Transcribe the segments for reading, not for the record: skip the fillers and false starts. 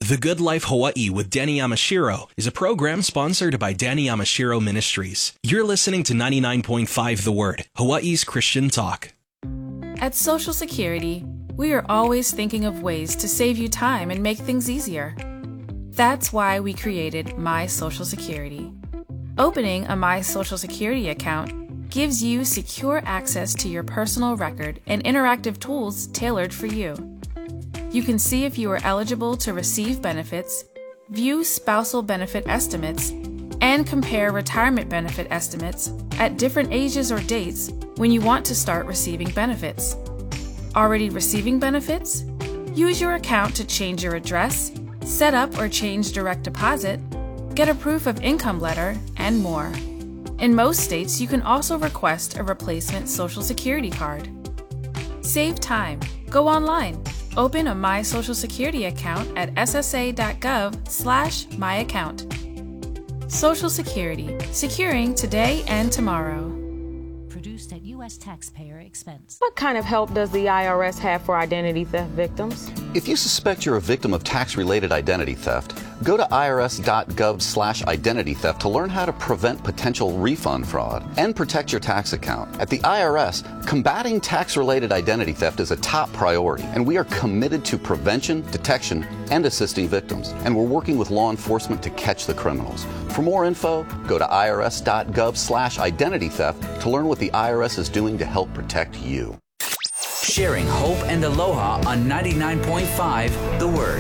The Good Life Hawaii with Danny Yamashiro is a program sponsored by Danny Yamashiro Ministries. You're listening to 99.5 The Word, Hawaii's Christian talk. At Social Security, we are always thinking of ways to save you time and make things easier. That's why we created My Social Security. Opening a My Social Security account gives you secure access to your personal record and interactive tools tailored for you. You can see if you are eligible to receive benefits, view spousal benefit estimates, and compare retirement benefit estimates at different ages or dates when you want to start receiving benefits. Already receiving benefits? Use your account to change your address, set up or change direct deposit, get a proof of income letter, and more. In most states, you can also request a replacement Social Security card. Save time. Go online. Open a My Social Security account at ssa.gov/myaccount. Social Security, securing today and tomorrow. Produced at U.S. taxpayer expense. What kind of help does the IRS have for identity theft victims? If you suspect you're a victim of tax-related identity theft, go to irs.gov/identity theft to learn how to prevent potential refund fraud and protect your tax account. At the IRS, combating tax-related identity theft is a top priority, and we are committed to prevention, detection, and assisting victims. And we're working with law enforcement to catch the criminals. For more info, go to irs.gov/identity theft to learn what the IRS is doing to help protect you. Sharing hope and aloha on 99.5 The Word.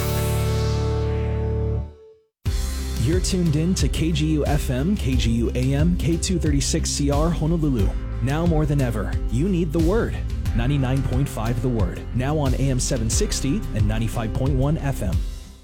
You're tuned in to KGU FM, KGU AM, K236CR Honolulu. Now more than ever, you need The Word. 99.5 The Word, now on AM 760 and 95.1 FM.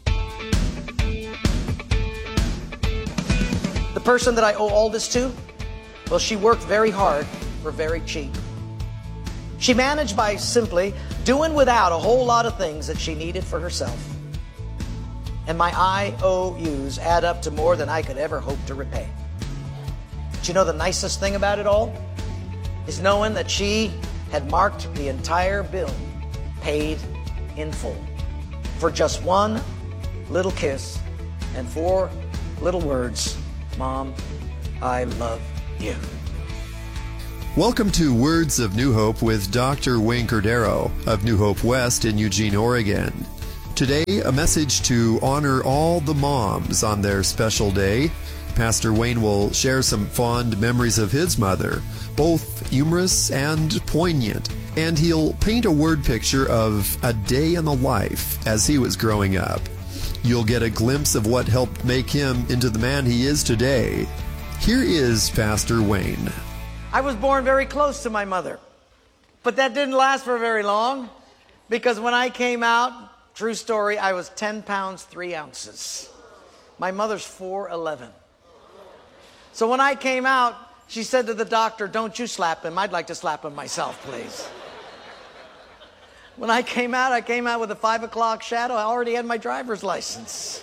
The person that I owe all this to, well, she worked very hard for very cheap. She managed by simply doing without a whole lot of things that she needed for herself. And my IOUs add up to more than I could ever hope to repay. But you know the nicest thing about it all? Is knowing that she had marked the entire bill paid in full for just one little kiss and 4 little words, Mom, I love you. Welcome to Words of New Hope with Dr. Wayne Cordero of New Hope West in Eugene, Oregon. Today, a message to honor all the moms on their special day. Pastor Wayne will share some fond memories of his mother, both humorous and poignant, and he'll paint a word picture of a day in the life as he was growing up. You'll get a glimpse of what helped make him into the man he is today. Here is Pastor Wayne. I was born very close to my mother, but that didn't last for very long, because when I came out, true story, I was 10 pounds, 3 ounces. My mother's 4'11". So when I came out, she said to the doctor, "Don't you slap him. I'd like to slap him myself, please." When I came out with a 5 o'clock shadow. I already had my driver's license.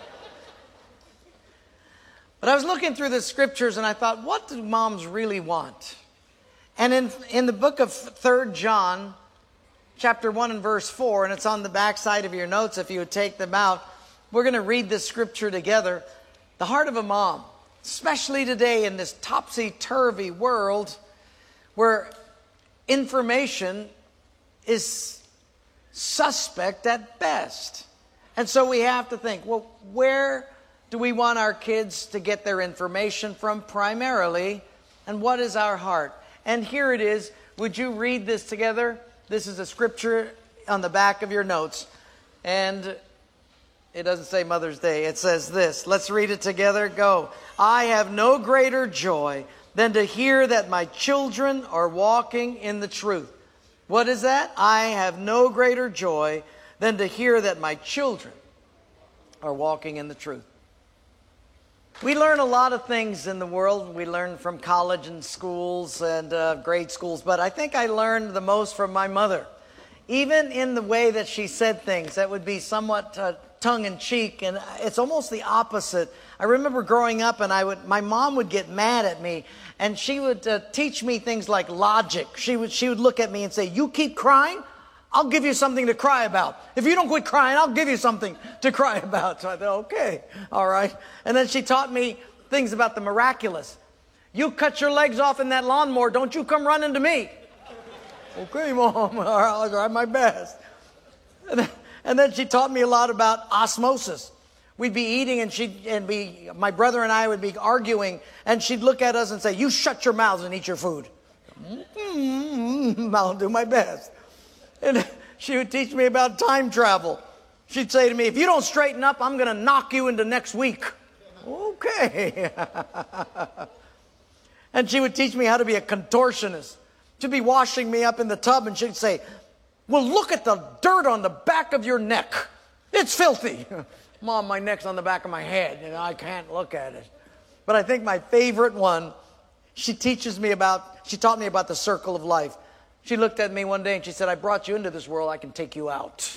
But I was looking through the scriptures and I thought, what do moms really want? And in the book of 3 John, chapter 1 and verse 4, and it's on the back side of your notes if you would take them out, we're going to read this scripture together. The heart of a mom, especially today in this topsy-turvy world where information is suspect at best. And so we have to think, well, where do we want our kids to get their information from primarily? And what is our heart? And here it is. Would you read this together? This is a scripture on the back of your notes. And it doesn't say Mother's Day. It says this. Let's read it together. Go. I have no greater joy than to hear that my children are walking in the truth. What is that? I have no greater joy than to hear that my children are walking in the truth. We learn a lot of things in the world. We learn from college and schools and grade schools, but I think I learned the most from my mother. Even in the way that she said things that would be somewhat tongue-in-cheek, and it's almost the opposite. I remember growing up and my mom would get mad at me, and she would teach me things like logic. She would look at me and say, "You keep crying, I'll give you something to cry about. If you don't quit crying, I'll give you something to cry about. So I thought, okay, all right. And then she taught me things about the miraculous. You cut your legs off in that lawnmower, don't you come running to me. Okay, Mom, all right, I'll try my best. And then she taught me a lot about osmosis. We'd be eating and my brother and I would be arguing, and she'd look at us and say, you shut your mouths and eat your food. I'll do my best. And she would teach me about time travel. She'd say to me, if you don't straighten up, I'm going to knock you into next week. Okay. And she would teach me how to be a contortionist. She'd be washing me up in the tub, and she'd say, well, look at the dirt on the back of your neck. It's filthy. Mom, my neck's on the back of my head, and I can't look at it. But I think my favorite one, she taught me about the circle of life. She looked at me one day and she said, I brought you into this world, I can take you out.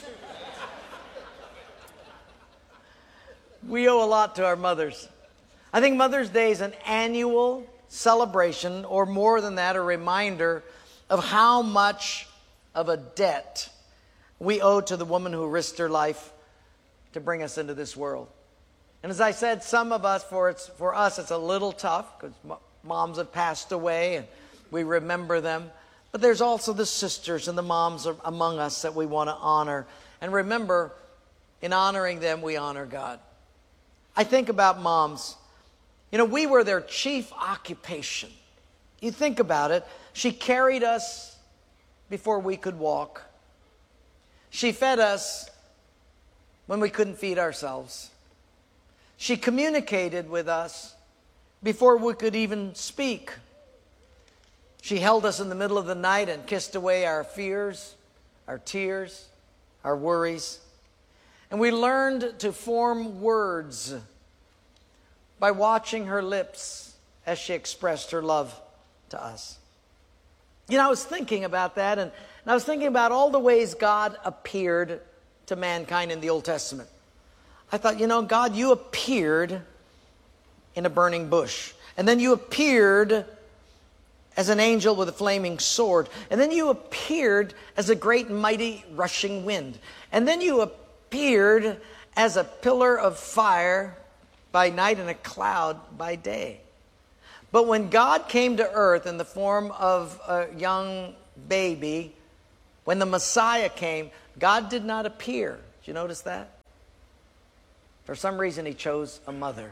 We owe a lot to our mothers. I think Mother's Day is an annual celebration, or more than that, a reminder of how much of a debt we owe to the woman who risked her life to bring us into this world. And as I said, some of us, for us, it's a little tough because moms have passed away and we remember them. But there's also the sisters and the moms among us that we want to honor. And remember, in honoring them, we honor God. I think about moms. You know, we were their chief occupation. You think about it. She carried us before we could walk. She fed us when we couldn't feed ourselves. She communicated with us before we could even speak. She held us in the middle of the night and kissed away our fears, our tears, our worries. And we learned to form words by watching her lips as she expressed her love to us. You know, I was thinking about that, and I was thinking about all the ways God appeared to mankind in the Old Testament. I thought, you know, God, you appeared in a burning bush. And then you appeared as an angel with a flaming sword. And then you appeared as a great mighty rushing wind. And then you appeared as a pillar of fire by night and a cloud by day. But when God came to earth in the form of a young baby, when the Messiah came, God did not appear. Did you notice that? For some reason, he chose a mother.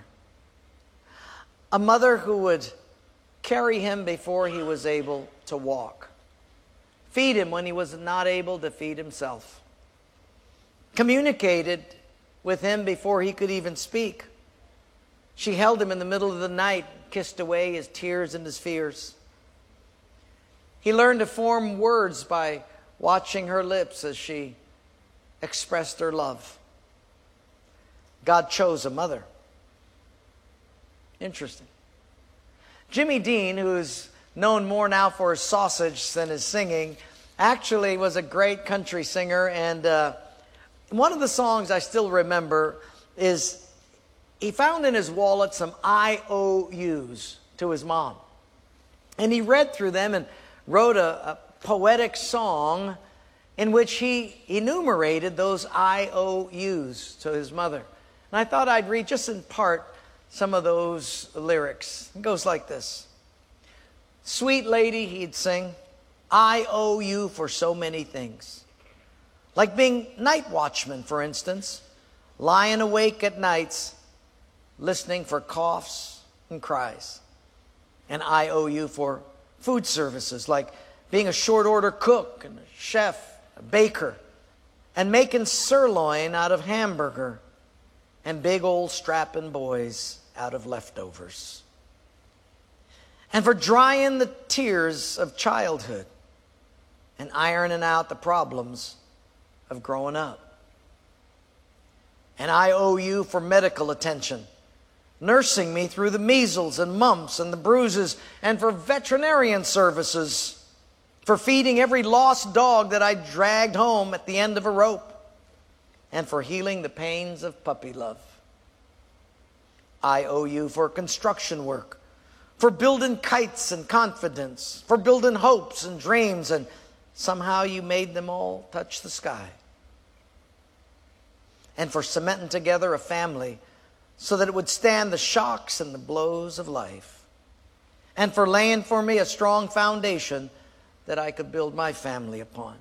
A mother who would carry him before he was able to walk. Feed him when he was not able to feed himself. Communicated with him before he could even speak. She held him in the middle of the night, kissed away his tears and his fears. He learned to form words by watching her lips as she expressed her love. God chose a mother. Interesting. Jimmy Dean, who's known more now for his sausage than his singing, actually was a great country singer. And one of the songs I still remember is he found in his wallet some IOUs to his mom. And he read through them and wrote a poetic song in which he enumerated those IOUs to his mother. And I thought I'd read just in part some of those lyrics. It goes like this. Sweet lady, he'd sing, I owe you for so many things. Like being night watchman, for instance, lying awake at nights, listening for coughs and cries. And I owe you for food services, like being a short order cook and a chef, a baker, and making sirloin out of hamburger and big old strapping boys out of leftovers. And for drying the tears of childhood and ironing out the problems of growing up. And I owe you for medical attention, nursing me through the measles and mumps and the bruises, and for veterinarian services, for feeding every lost dog that I dragged home at the end of a rope, and for healing the pains of puppy love. I owe you for construction work, for building kites and confidence, for building hopes and dreams, and somehow you made them all touch the sky. And for cementing together a family so that it would stand the shocks and the blows of life. And for laying for me a strong foundation that I could build my family upon.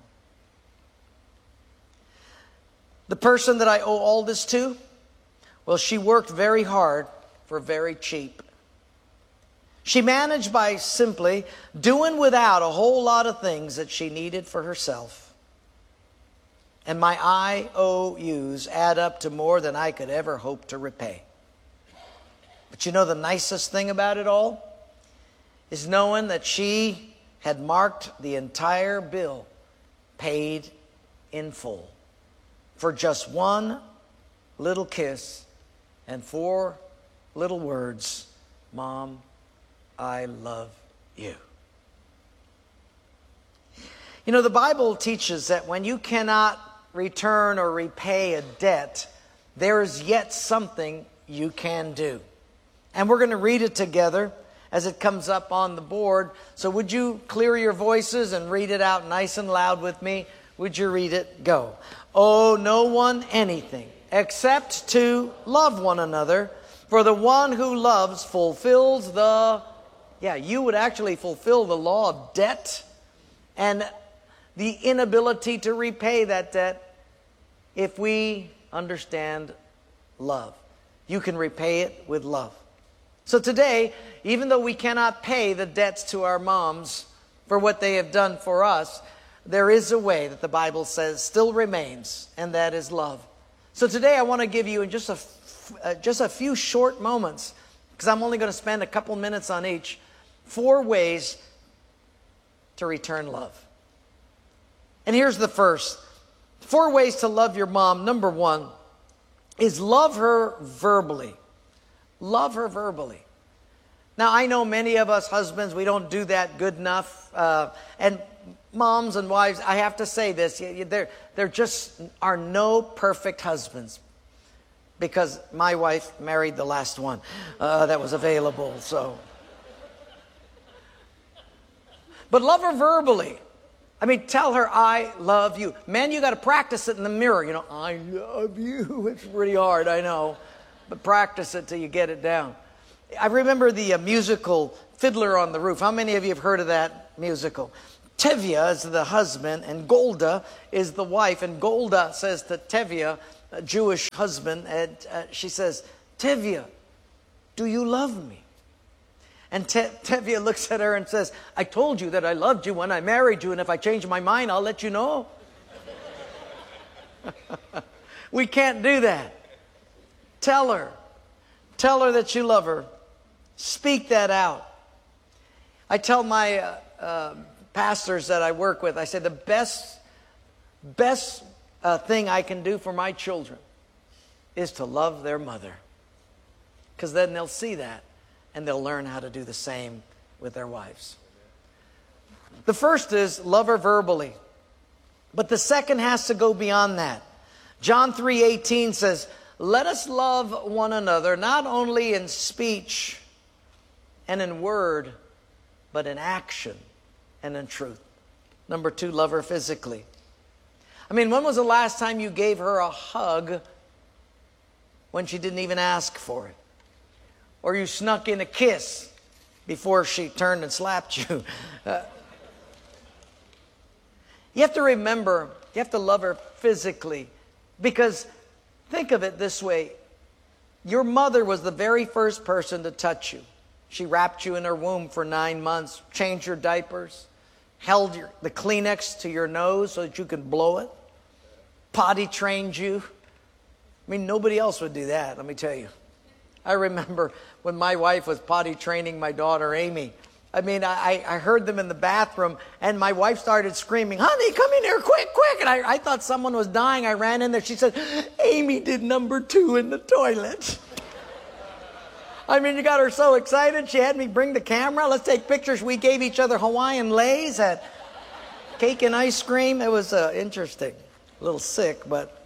The person that I owe all this to, well, she worked very hard for very cheap. She managed by simply doing without a whole lot of things that she needed for herself. And my IOUs add up to more than I could ever hope to repay. But you know the nicest thing about it all? Is knowing that she had marked the entire bill paid in full for just one little kiss and 4 little words, Mom, I love you. You know, the Bible teaches that when you cannot return or repay a debt, there is yet something you can do. And we're going to read it together as it comes up on the board. So would you clear your voices and read it out nice and loud with me? Would you read it? Go. Owe no one anything except to love one another, for the one who loves fulfills you would actually fulfill the law of debt and the inability to repay that debt if we understand love. You can repay it with love. So today, even though we cannot pay the debts to our moms for what they have done for us, there is a way that the Bible says still remains, and that is love. So today I want to give you in just a few short moments, because I'm only going to spend a couple minutes on each, 4 ways to return love. And here's the first. 4 ways to love your mom. Number 1 is love her verbally. Love her verbally. Now, I know many of us husbands, we don't do that good enough. And moms and wives, I have to say this, there just are no perfect husbands. Because my wife married the last one that was available, so. But love her verbally. I mean, tell her, I love you. Men, you got to practice it in the mirror. You know, I love you. It's pretty hard, I know. But practice it till you get it down. I remember the musical Fiddler on the Roof. How many of you have heard of that musical? Tevye is the husband and Golda is the wife. And Golda says to Tevye, a Jewish husband, and she says, Tevye, do you love me? And Tevye looks at her and says, I told you that I loved you when I married you, and if I change my mind, I'll let you know. We can't do that. Tell her that you love her. Speak that out. I tell my pastors that I work with, I say the best thing I can do for my children is to love their mother. Because then they'll see that and they'll learn how to do the same with their wives. The first is love her verbally. But the second has to go beyond that. John 3:18 says, let us love one another, not only in speech and in word, but in action and in truth. Number 2, love her physically. I mean, when was the last time you gave her a hug when she didn't even ask for it? Or you snuck in a kiss before she turned and slapped you? You have to remember, you have to love her physically. Because think of it this way. Your mother was the very first person to touch you. She wrapped you in her womb for 9 months, changed your diapers, held the Kleenex to your nose so that you could blow it, potty trained you. I mean, nobody else would do that, let me tell you. I remember when my wife was potty training my daughter, Amy. I mean, I heard them in the bathroom, and my wife started screaming, honey, come in here, quick, quick. And I thought someone was dying. I ran in there. She said, Amy did number 2 in the toilet. I mean, you got her so excited. She had me bring the camera. Let's take pictures. We gave each other Hawaiian lays, had cake and ice cream. It was interesting. A little sick, but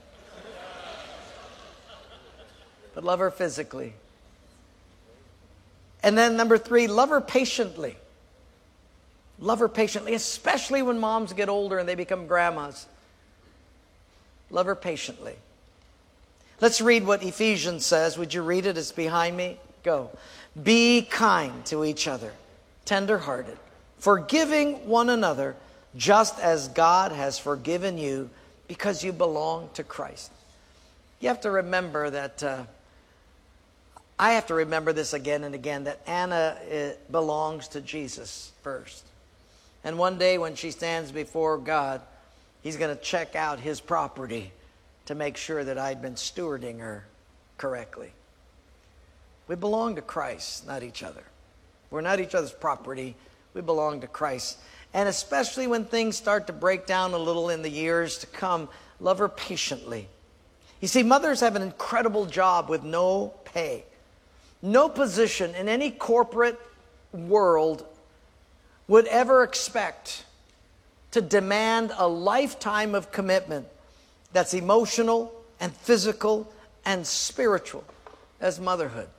love her physically. And then number 3, love her patiently. Love her patiently, especially when moms get older and they become grandmas. Love her patiently. Let's read what Ephesians says. Would you read it? It's behind me. Go. Be kind to each other, tender-hearted, forgiving one another, just as God has forgiven you, because you belong to Christ. You have to remember that, I have to remember this again and again, that Anna belongs to Jesus first. And one day when she stands before God, He's going to check out His property to make sure that I'd been stewarding her correctly. We belong to Christ, not each other. We're not each other's property. We belong to Christ. And especially when things start to break down a little in the years to come, love her patiently. You see, mothers have an incredible job with no pay. No position in any corporate world would ever expect to demand a lifetime of commitment that's emotional and physical and spiritual as motherhood.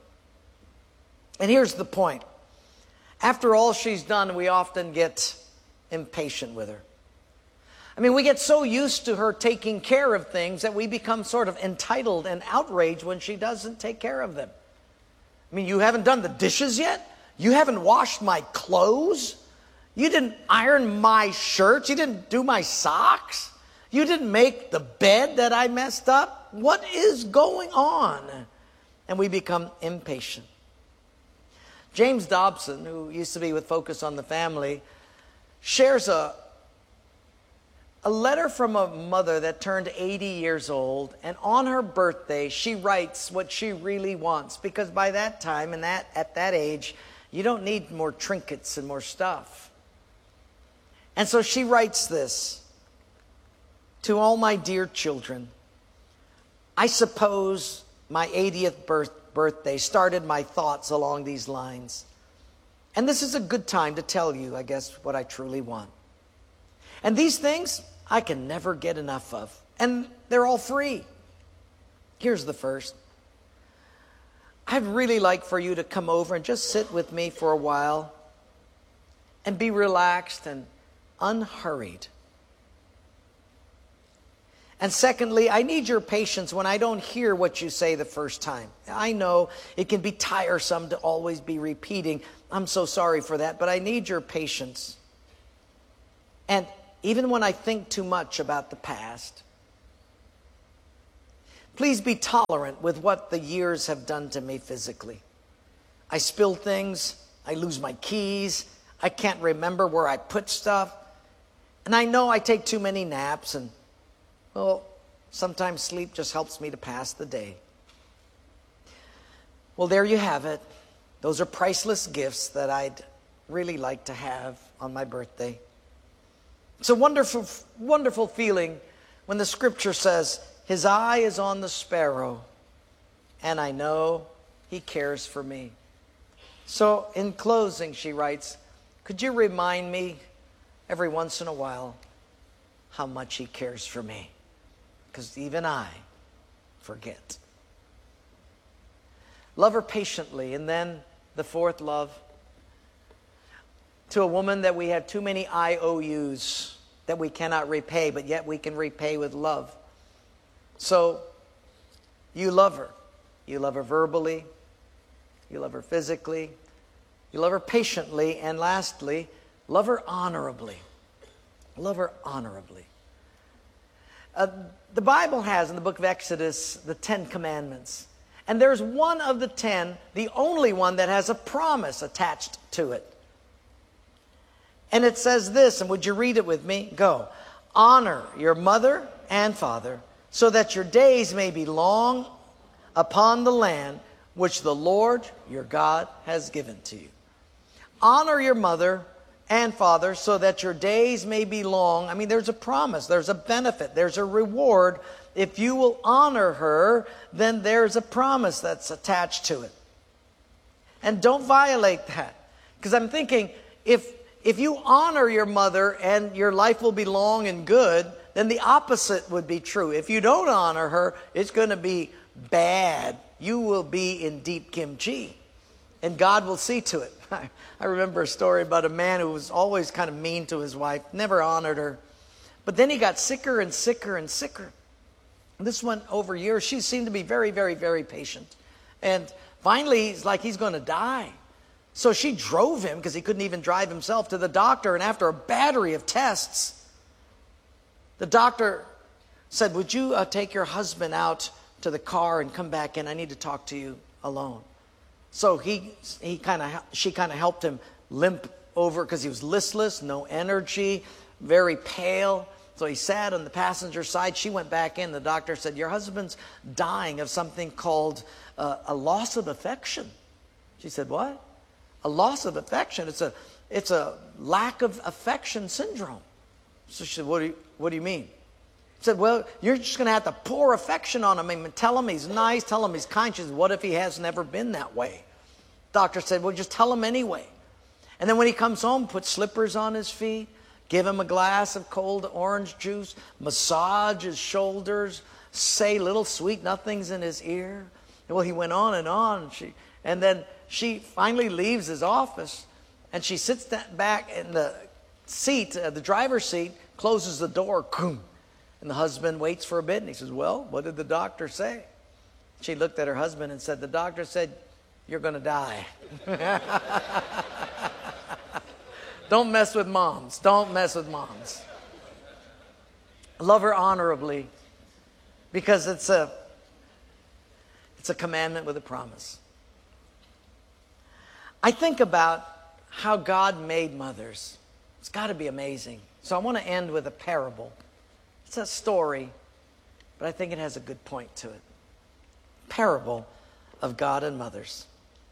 And here's the point. After all she's done, we often get impatient with her. I mean, we get so used to her taking care of things that we become sort of entitled and outraged when she doesn't take care of them. I mean, you haven't done the dishes yet? You haven't washed my clothes? You didn't iron my shirts? You didn't do my socks? You didn't make the bed that I messed up? What is going on? And we become impatient. James Dobson, who used to be with Focus on the Family, shares a letter from a mother that turned 80 years old, and on her birthday she writes what she really wants, because by that time and at that age you don't need more trinkets and more stuff. And so she writes this: to all my dear children, I suppose my 80th birthday started my thoughts along these lines. And this is a good time to tell you, I guess, what I truly want. And these things I can never get enough of. And they're all free. Here's the first. I'd really like for you to come over and just sit with me for a while and be relaxed and unhurried. And secondly, I need your patience when I don't hear what you say the first time. I know it can be tiresome to always be repeating. I'm so sorry for that, but I need your patience. And even when I think too much about the past, please be tolerant with what the years have done to me physically. I spill things, I lose my keys, I can't remember where I put stuff, and I know I take too many naps, and well, sometimes sleep just helps me to pass the day. Well, there you have it. Those are priceless gifts that I'd really like to have on my birthday. It's a wonderful, wonderful feeling when the scripture says, His eye is on the sparrow, and I know He cares for me. So in closing, she writes, could you remind me every once in a while how much He cares for me? Because even I forget. Love her patiently. And then the fourth love, to a woman that we have too many IOUs that we cannot repay, but yet we can repay with love. So you love her. You love her verbally. You love her physically. You love her patiently. And lastly, love her honorably. Love her honorably. The Bible has in the book of Exodus the 10 commandments. And there's one of the 10, the only one that has a promise attached to it. And it says this, and would you read it with me? Go. Honor your mother and father, so that your days may be long upon the land which the Lord your God has given to you. Honor your mother and father, so that your days may be long. I mean, there's a promise, there's a benefit, there's a reward. If you will honor her, then there's a promise that's attached to it. And don't violate that. Because I'm thinking, if you honor your mother and your life will be long and good, then the opposite would be true. If you don't honor her, it's going to be bad. You will be in deep kimchi. and God will see to it. I remember a story about a man who was always kind of mean to his wife, never honored her. But then he got sicker and sicker and sicker. And this went over years. She seemed to be very, very, very patient. And finally, he's going to die. So she drove him, because he couldn't even drive himself, to the doctor. And after a battery of tests, the doctor said, would you take your husband out to the car and come back in? I need to talk to you alone. So she kind of helped him limp over, because he was listless, no energy, very pale. So he sat on the passenger side. She went back in. The doctor said, your husband's dying of something called a loss of affection. She said, what? A loss of affection. It's a lack of affection syndrome. So she said, what do you mean? He said, well, you're just going to have to pour affection on him and tell him he's nice, tell him he's kind. She said, what if he has never been that way? Doctor said, well, just tell him anyway. And then when he comes home, put slippers on his feet, give him a glass of cold orange juice, massage his shoulders, say little sweet nothings in his ear. And well, he went on and on. And then she finally leaves his office, and she sits back in the seat, the driver's seat, closes the door, and the husband waits for a bit, and he says, well, what did the doctor say? She looked at her husband and said, the doctor said, you're going to die. Don't mess with moms. Don't mess with moms. Love her honorably, because it's a commandment with a promise. I think about how God made mothers. It's got to be amazing. So I want to end with a parable. It's a story, but I think it has a good point to it. Parable of God and mothers.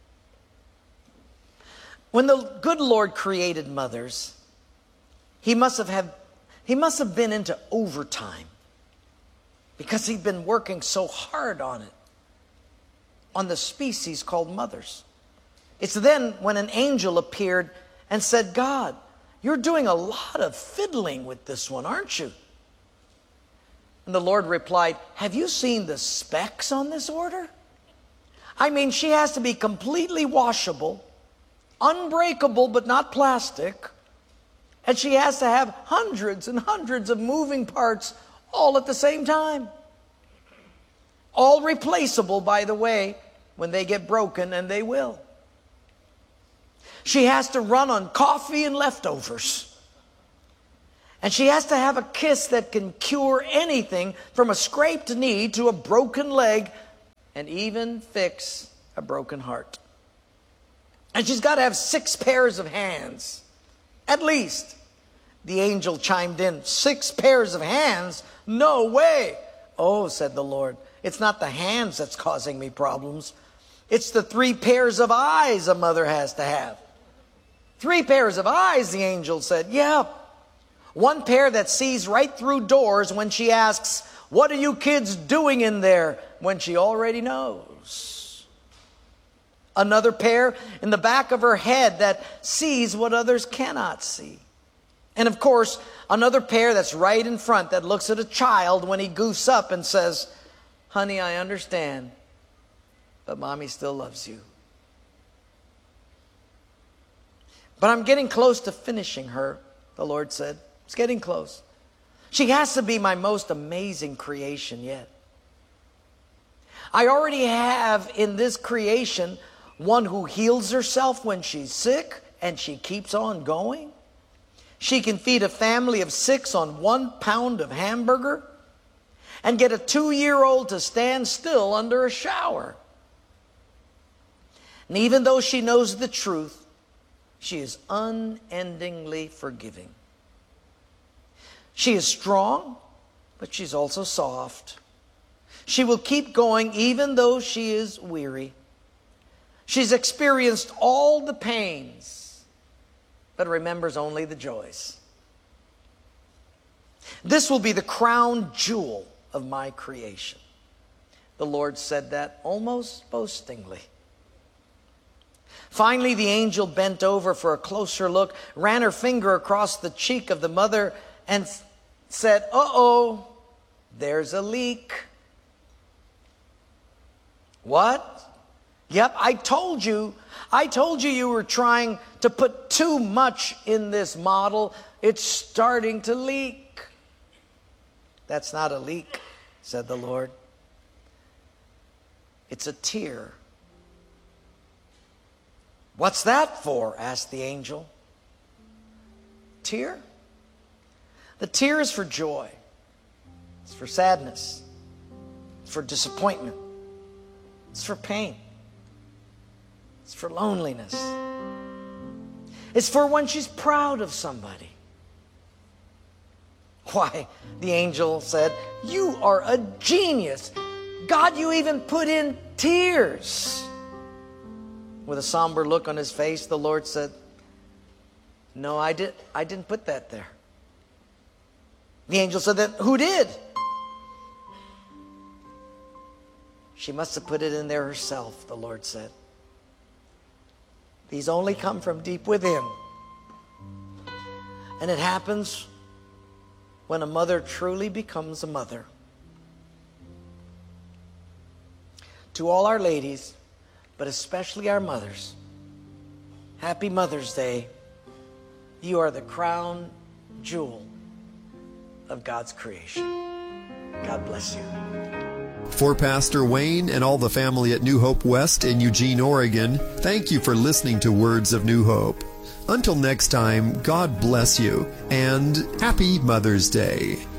When the good Lord created mothers, he must have been into overtime, because he'd been working so hard on it, on the species called mothers. It's then when an angel appeared and said, God, you're doing a lot of fiddling with this one, aren't you? And the Lord replied, have you seen the specs on this order? I mean, she has to be completely washable, unbreakable but not plastic, and she has to have hundreds and hundreds of moving parts all at the same time. All replaceable, by the way, when they get broken, and they will. She has to run on coffee and leftovers. And she has to have a kiss that can cure anything from a scraped knee to a broken leg, and even fix a broken heart. And she's got to have 6 pairs of hands. At least. The angel chimed in, 6 pairs of hands? No way. Oh, said the Lord, it's not the hands that's causing me problems. It's the 3 pairs of eyes a mother has to have. 3 pairs of eyes, the angel said. Yeah. 1 pair that sees right through doors when she asks, what are you kids doing in there? When she already knows. Another pair in the back of her head that sees what others cannot see. And of course, another pair that's right in front that looks at a child when he goofs up and says, honey, I understand, but mommy still loves you. But I'm getting close to finishing her, the Lord said. It's getting close. She has to be my most amazing creation yet. I already have in this creation one who heals herself when she's sick, and she keeps on going. She can feed a family of 6 on 1 pound of hamburger and get a 2-year-old to stand still under a shower. And even though she knows the truth, she is unendingly forgiving. She is strong, but she's also soft. She will keep going even though she is weary. She's experienced all the pains, but remembers only the joys. This will be the crown jewel of my creation. The Lord said that almost boastingly. Finally, the angel bent over for a closer look, ran her finger across the cheek of the mother, and said, uh-oh, there's a leak. What? Yep, I told you you were trying to put too much in this model. It's starting to leak. That's not a leak, said the Lord. It's a tear. What's that for? Asked the angel. Tear? The tear is for joy. It's for sadness. It's for disappointment. It's for pain. It's for loneliness. It's for when she's proud of somebody. Why, the angel said, you are a genius. God, you even put in tears. With a somber look on his face, the Lord said, no, I didn't put that there. The angel said, then who did? She must have put it in there herself, the Lord said. These only come from deep within. And it happens when a mother truly becomes a mother. To all our ladies, but especially our mothers, happy Mother's Day. You are the crown jewel of God's creation. God bless you. For Pastor Wayne and all the family at New Hope West in Eugene, Oregon, thank you for listening to Words of New Hope. Until next time, God bless you, and Happy Mother's Day.